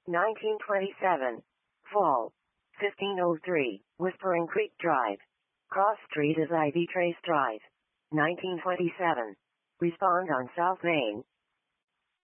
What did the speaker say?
1927. Fall. 1503. Whispering Creek Drive. Cross Street is Ivy Trace Drive. 1927. Respond on South Main.